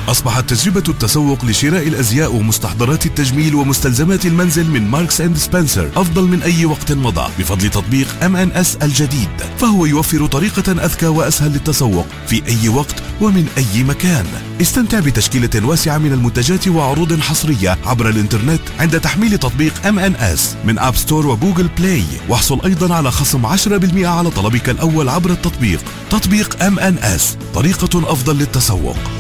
أصبحت تجربة التسوق لشراء الأزياء ومستحضرات التجميل ومستلزمات المنزل من ماركس أند سبنسر أفضل من أي وقت مضى بفضل تطبيق M&S الجديد، فهو يوفر طريقة أذكى وأسهل للتسوق في أي وقت ومن أي مكان. استمتع بتشكيلة واسعة من المنتجات وعروض حصرية عبر الإنترنت عند تحميل تطبيق M&S من أب ستور وجوجل بلاي، واحصل أيضا على خصم 10% على طلبك الأول عبر التطبيق. تطبيق M&S، طريقة أفضل للتسوق.